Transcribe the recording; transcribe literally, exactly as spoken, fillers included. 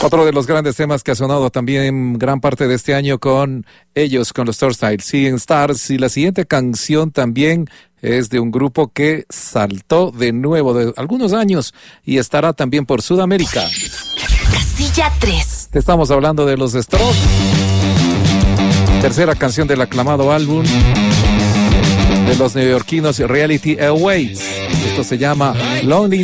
Otro de los grandes temas que ha sonado también gran parte de este año con ellos, con los Turstyle, Seeing Stars, y la siguiente canción también es de un grupo que saltó de nuevo de algunos años y estará también por Sudamérica. Casilla tres. Estamos hablando de los Strokes. Tercera canción del aclamado álbum de los neoyorquinos Reality Awaits. Esto se llama Lonely